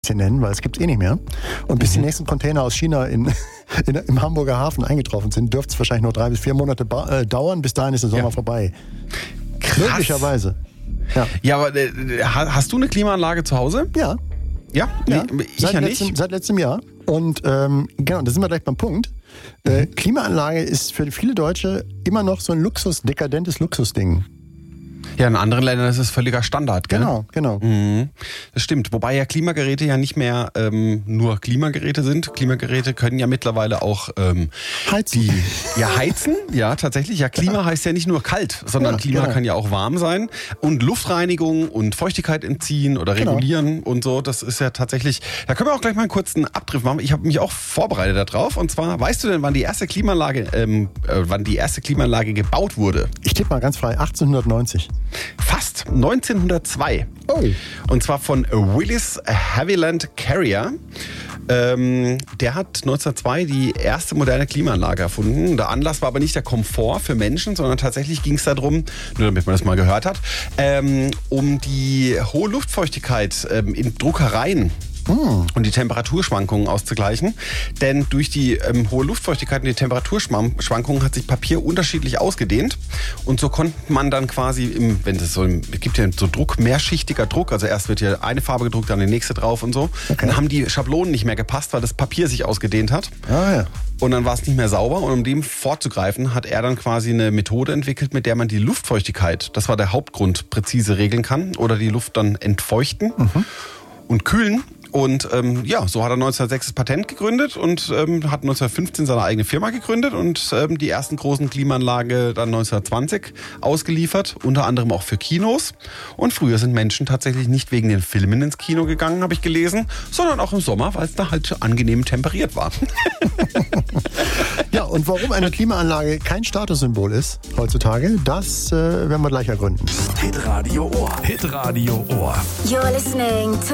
nennen, weil es gibt es eh nicht mehr. Und bis die nächsten Container aus China im Hamburger Hafen eingetroffen sind, dürfte es wahrscheinlich noch 3 bis 4 Monate dauern. Bis dahin ist der Sommer vorbei. Krass. Möglicherweise. Ja, aber hast du eine Klimaanlage zu Hause? Ja. Ja? Nee, ich ja nicht. Seit letztem Jahr. Und genau, da sind wir gleich beim Punkt. Klimaanlage ist für viele Deutsche immer noch so ein dekadentes Luxusding. Ja, in anderen Ländern ist es völliger Standard, gell? Genau. Das stimmt. Wobei ja Klimageräte ja nicht mehr nur Klimageräte sind. Klimageräte können ja mittlerweile auch heizen. Heizen. Ja, tatsächlich. Ja, Klima heißt ja nicht nur kalt, sondern Klima kann ja auch warm sein. Und Luftreinigung und Feuchtigkeit entziehen oder regulieren und so. Das ist ja tatsächlich, da können wir auch gleich mal einen kurzen Abdrift machen. Ich habe mich auch vorbereitet darauf. Und zwar, weißt du denn, wann die erste Klimaanlage gebaut wurde? Ich tippe mal ganz frei, 1890. Fast, 1902. Oh. Und zwar von Willis Haviland Carrier. Der hat 1902 die erste moderne Klimaanlage erfunden. Der Anlass war aber nicht der Komfort für Menschen, sondern tatsächlich ging es darum, nur damit man das mal gehört hat, um die hohe Luftfeuchtigkeit in Druckereien und die Temperaturschwankungen auszugleichen. Denn durch die hohe Luftfeuchtigkeit und die Temperaturschwankungen hat sich Papier unterschiedlich ausgedehnt. Und so konnte man dann quasi, es gibt ja so Druck, mehrschichtiger Druck, also erst wird hier eine Farbe gedruckt, dann die nächste drauf und so. Okay. Dann haben die Schablonen nicht mehr gepasst, weil das Papier sich ausgedehnt hat. Und dann war es nicht mehr sauber. Und um dem vorzugreifen, hat er dann quasi eine Methode entwickelt, mit der man die Luftfeuchtigkeit, das war der Hauptgrund, präzise regeln kann oder die Luft dann entfeuchten und kühlen. Und so hat er 1906 das Patent gegründet und hat 1915 seine eigene Firma gegründet und die ersten großen Klimaanlage dann 1920 ausgeliefert, unter anderem auch für Kinos. Und früher sind Menschen tatsächlich nicht wegen den Filmen ins Kino gegangen, habe ich gelesen, sondern auch im Sommer, weil es da halt angenehm temperiert war. Ja, und warum eine Klimaanlage kein Statussymbol ist heutzutage, das werden wir gleich ergründen. Hitradio Ohr. Hitradio Ohr. You're listening to